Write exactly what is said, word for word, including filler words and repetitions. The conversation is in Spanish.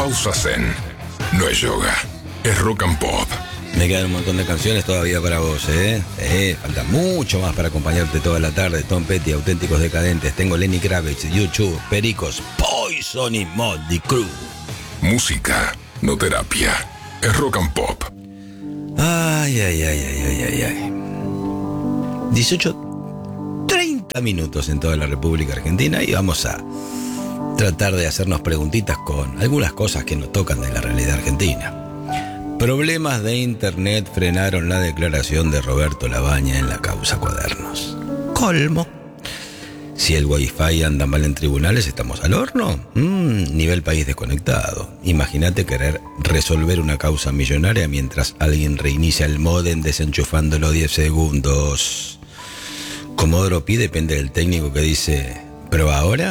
Causa Zen. No es yoga, es rock and pop. Me quedan un montón de canciones todavía para vos, ¿eh? Eh, falta mucho más para acompañarte toda la tarde. Tom Petty, Auténticos Decadentes. Tengo Lenny Kravitz, YouTube, Pericos, Poison y Motley Crue. Música, no terapia. Es rock and pop. Ay, ay, ay, ay, ay, ay, ay. dieciocho, treinta minutos en toda la República Argentina y vamos a tratar de hacernos preguntitas con algunas cosas que nos tocan de la realidad argentina. Problemas de internet frenaron la declaración de Roberto Labaña en la causa Cuadernos. Colmo. Si el wifi anda mal en tribunales, ¿estamos al horno? Mm, nivel país desconectado. Imagínate querer resolver una causa millonaria mientras alguien reinicia el módem desenchufándolo diez segundos. Comodoro Pi depende del técnico que dice, ¿pero ahora?